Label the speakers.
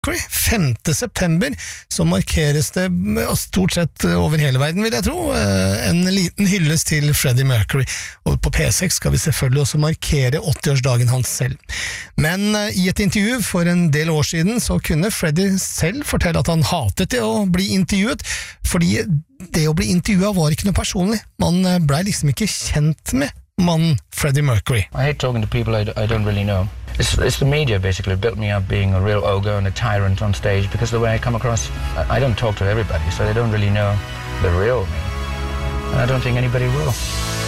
Speaker 1: 5. september, så markeres det stort sett over hele verden, vil jeg tro, en liten hyllest til Freddie Mercury, og på P6 skal vi selvfølgelig også markere 80-årsdagen hans selv. Men i et intervju for en del år siden, så kunne Freddie selv fortelle at han hatet det å bli intervjuet, fordi det å bli intervjuet var ikke noe personlig. Man ble liksom ikke kjent med mannen Freddie Mercury.
Speaker 2: I hate talking to people I don't really know. It's the media basically built me up being a real ogre and a tyrant on stage because the way I come across, I don't talk to everybody, so they don't really know the real me. And I don't think anybody will.